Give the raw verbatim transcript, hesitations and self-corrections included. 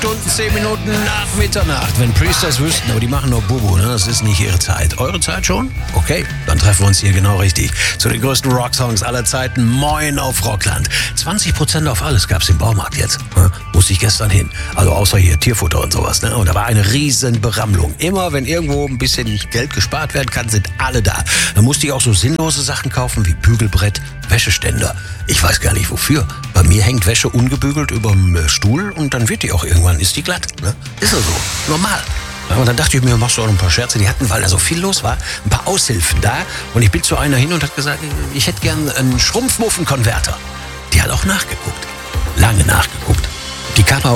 Stunden, zehn Minuten nach Mitternacht. Wenn Priesters wüssten, aber die machen nur Bubu, ne? Das ist nicht ihre Zeit. Eure Zeit schon? Okay, dann treffen wir uns hier genau richtig. Zu den größten Rocksongs aller Zeiten. Moin auf Rockland. zwanzig Prozent auf alles gab's im Baumarkt jetzt. Ne? Musste ich gestern hin. Also außer hier Tierfutter und sowas. Ne? Und da war eine riesen Berammlung. Immer, wenn irgendwo ein bisschen Geld gespart werden kann, sind alle da. Da musste ich auch so sinnlose Sachen kaufen wie Bügelbrett, Wäscheständer. Ich weiß gar nicht wofür. Bei mir hängt Wäsche ungebügelt überm Stuhl und dann wird die auch irgendwann, ist die glatt. Ne? Ist ja so, normal. Ja, und dann dachte ich mir, machst du auch noch ein paar Scherze. Die hatten, weil da so viel los war, ein paar Aushilfen da. Und ich bin zu einer hin und hat gesagt, ich hätte gern einen Schrumpfmuffenkonverter. Die hat auch nachgeguckt. Lange nachgeguckt. Die kam aber